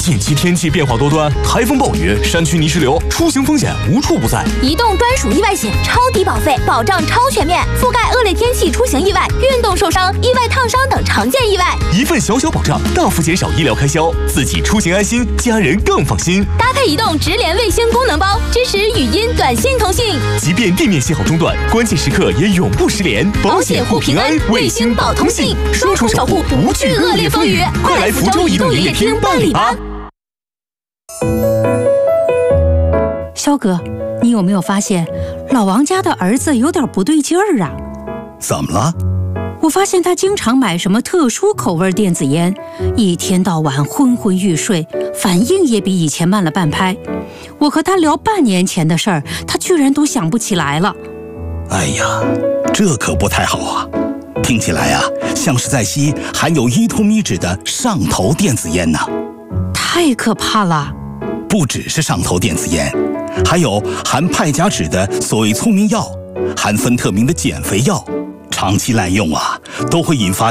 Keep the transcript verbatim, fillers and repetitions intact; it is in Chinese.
近期天气变化多端，台风暴雨、山区泥石流，出行风险无处不在。 移动专属意外险，超低保费，保障超全面，覆盖恶劣天气出行意外、运动受伤、意外烫伤等常见意外。 一份小小保障，大幅减少医疗开销，自己出行安心，家人更放心。 搭配移动直连卫星功能包，支持语音、短信通信， 即便地面信号中断，关键时刻也永不失联。 保险护平安，卫星保通信，双重守护，不惧恶劣风雨。快来福州移动营业厅办理吧！ 肖哥，你有没有发现老王家的儿子有点不对劲儿啊？ 怎么了？ 我发现他经常买什么特殊口味电子烟，一天到晚昏昏欲睡，反应也比以前慢了半拍。我和他聊半年前的事儿，他居然都想不起来了。 哎呀，这可不太好啊！听起来啊，像是在吸含有依托咪酯的上头电子烟呢。 太可怕了！ 不只是上头电子烟，还有含派甲酯的所谓聪明药，含芬特明的减肥药，长期滥用啊，都会引发